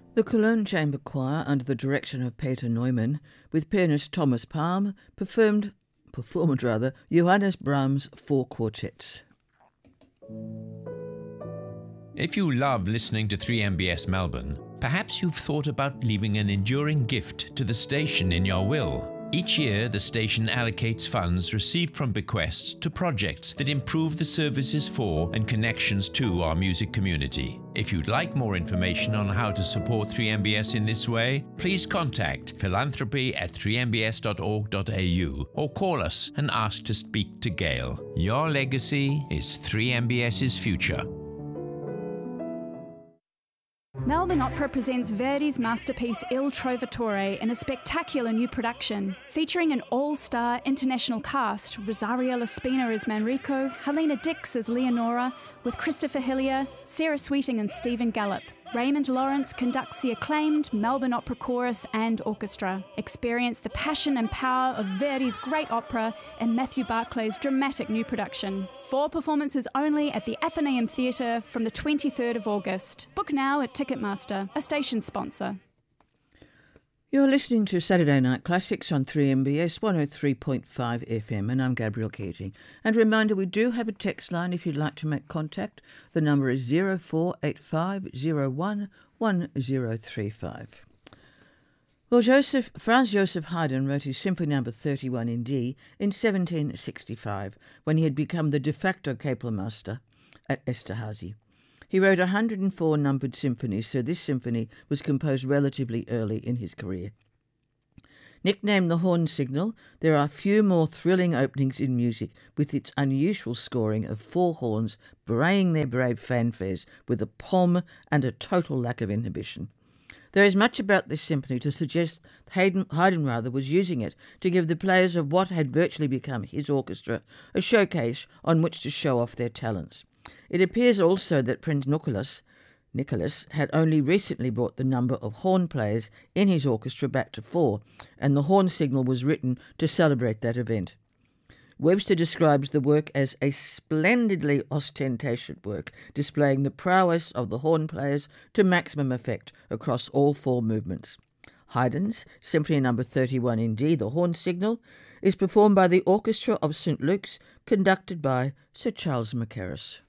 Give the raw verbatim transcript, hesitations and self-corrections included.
The Cologne Chamber Choir, under the direction of Peter Neumann, with pianist Thomas Palm, performed, performed rather, Johannes Brahms' four quartets. If you love listening to three M B S Melbourne, perhaps you've thought about leaving an enduring gift to the station in your will. Each year, the station allocates funds received from bequests to projects that improve the services for and connections to our music community. If you'd like more information on how to support three M B S in this way, please contact philanthropy at three m b s dot org dot a u or call us and ask to speak to Gail. Your legacy is three M B S's future. Melbourne Opera presents Verdi's masterpiece Il Trovatore in a spectacular new production, featuring an all-star international cast: Rosario Laspina as Manrico, Helena Dix as Leonora, with Christopher Hillier, Sarah Sweeting and Stephen Gallop. Raymond Lawrence conducts the acclaimed Melbourne Opera Chorus and Orchestra. Experience the passion and power of Verdi's great opera in Matthew Barclay's dramatic new production. Four performances only at the Athenaeum Theatre from the twenty-third of August. Book now at Ticketmaster, a station sponsor. You're listening to Saturday Night Classics on three M B S one oh three point five F M, and I'm Gabrielle Keating. And a reminder, we do have a text line if you'd like to make contact. The number is zero four eight five zero one one zero three five. Well, Joseph, Franz Joseph Haydn wrote his Symphony Number thirty-one in D in seventeen sixty-five, when he had become the de facto Kapellmeister at Esterhazy. He wrote one hundred four numbered symphonies, so this symphony was composed relatively early in his career. Nicknamed the Horn Signal, there are few more thrilling openings in music, with its unusual scoring of four horns braying their brave fanfares with a pomp and a total lack of inhibition. There is much about this symphony to suggest Haydn, Haydn rather was using it to give the players of what had virtually become his orchestra a showcase on which to show off their talents. It appears also that Prince Nicholas, Nicholas had only recently brought the number of horn players in his orchestra back to four, and the horn signal was written to celebrate that event. Webster describes the work as a splendidly ostentatious work, displaying the prowess of the horn players to maximum effect across all four movements. Haydn's Symphony Number thirty-one in D, the Horn Signal, is performed by the Orchestra of Saint Luke's, conducted by Sir Charles Mackerras.